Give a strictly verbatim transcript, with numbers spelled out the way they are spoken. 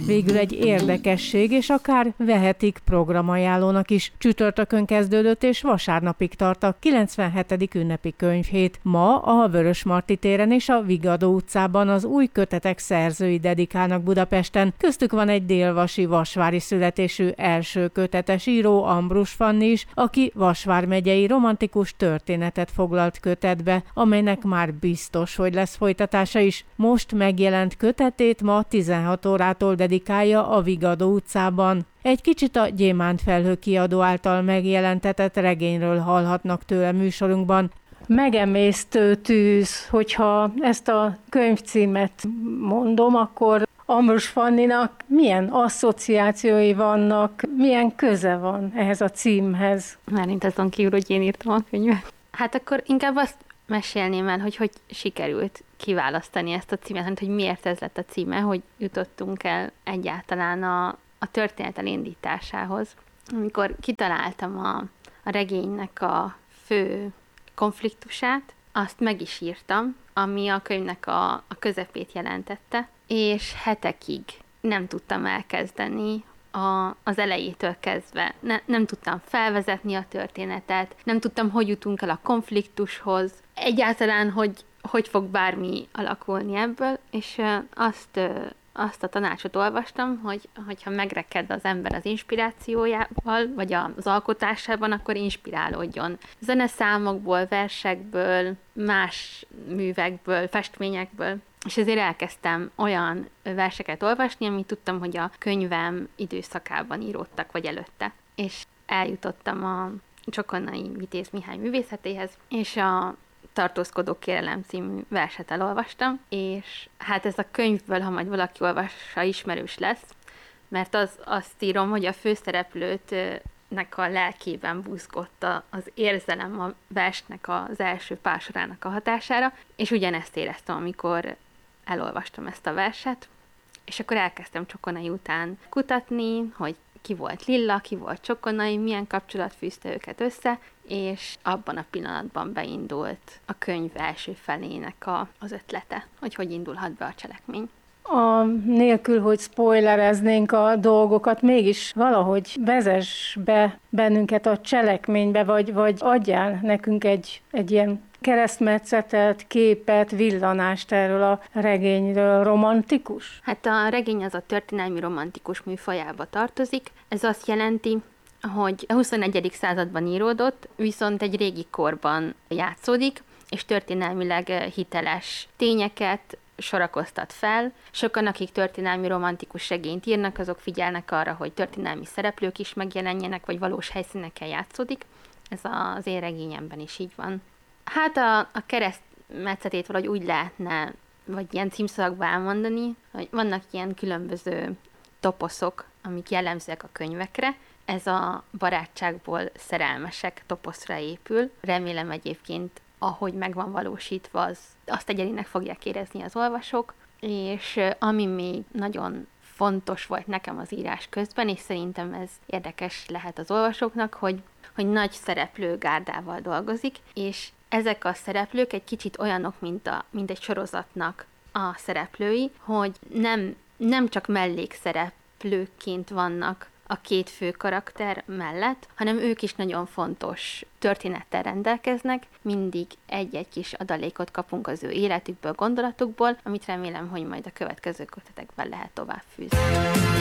végül egy érdekesség, és akár vehetik programajánlónak is. Csütörtökön kezdődött, és vasárnapig tart a kilencvenhetedik ünnepi könyvhét. Ma a Vörösmarty téren és a Vigadó utcában az új kötetek szerzői dedikálnak Budapesten. Köztük van egy délvasi vasvári születésű első kötetes író, Ambrus Fanni is, aki Vas vármegyei romantikus történetet foglalt kötetbe, amelynek már biztos, hogy lesz folytatása is. Most megjelent kötetét ma tizenhat órától dedikálja a Vigadó utcában. Egy kicsit a Gyémántfelhő kiadó által megjelentetett regényről hallhatnak tőle műsorunkban. Megemésztő tűz, hogyha ezt a könyvcímet mondom, akkor Ambrus Fanninak milyen asszociációi vannak, milyen köze van ehhez a címhez? Mármint azon kívül, hogy én írtam a könyvet. Hát akkor inkább azt mesélném el, hogy hogy sikerült kiválasztani ezt a címet, hogy miért ez lett a címe, hogy jutottunk el egyáltalán a, a történet elindításához. Amikor kitaláltam a, a regénynek a fő konfliktusát, azt meg is írtam, ami a könyvnek a, a közepét jelentette, és hetekig nem tudtam elkezdeni a, az elejétől kezdve. Ne, nem tudtam felvezetni a történetet, nem tudtam, hogy jutunk el a konfliktushoz, egyáltalán, hogy hogy fog bármi alakulni ebből, és azt, azt a tanácsot olvastam, hogy hogyha megreked az ember az inspirációjával, vagy az alkotásában, akkor inspirálódjon. Zeneszámokból, versekből, más művekből, festményekből, és ezért elkezdtem olyan verseket olvasni, amit tudtam, hogy a könyvem időszakában íródtak, vagy előtte. És eljutottam a Csokonai Vitéz Mihály művészetéhez, és a Tartózkodó kérelem című verset elolvastam, és hát ez a könyvből, ha majd valaki olvassa, ismerős lesz, mert az, azt írom, hogy a főszereplőt nek a lelkében buzgott az érzelem a versnek az első pár sorának a hatására, és ugyanezt éreztem, amikor elolvastam ezt a verset, és akkor elkezdtem Csokonai után kutatni, hogy ki volt Lilla, ki volt Csokonai, milyen kapcsolat fűzte őket össze, és abban a pillanatban beindult a könyv első felének a, az ötlete, hogy hogy indulhat be a cselekmény. A, nélkül, hogy spoilereznénk a dolgokat, mégis valahogy vezess be bennünket a cselekménybe, vagy, vagy adjál nekünk egy, egy ilyen keresztmetszetet, képet, villanást erről a regényről. Romantikus? Hát a regény az a történelmi romantikus műfajába tartozik. Ez azt jelenti, hogy a huszonegyedik században íródott, viszont egy régi korban játszódik, és történelmileg hiteles tényeket sorakoztat fel. Sokan, akik történelmi romantikus regényt írnak, azok figyelnek arra, hogy történelmi szereplők is megjelenjenek, vagy valós helyszíneken játszódik. Ez az én regényemben is így van. Hát a, a keresztmetszetét valahogy úgy lehetne, vagy ilyen címszavakba elmondani, hogy vannak ilyen különböző toposzok, amik jellemzőek a könyvekre. Ez a barátságból szerelmesek toposzra épül. Remélem egyébként, ahogy meg van valósítva, az, azt egyedinek fogják érezni az olvasók, és ami még nagyon fontos volt nekem az írás közben, és szerintem ez érdekes lehet az olvasóknak, hogy, hogy nagy szereplő gárdával dolgozik, és ezek a szereplők egy kicsit olyanok, mint, a, mint egy sorozatnak a szereplői, hogy nem, nem csak mellékszereplőként vannak a két fő karakter mellett, hanem ők is nagyon fontos történettel rendelkeznek, mindig egy-egy kis adalékot kapunk az ő életükből, gondolatukból, amit remélem, hogy majd a következő kötetekben lehet továbbfűzni.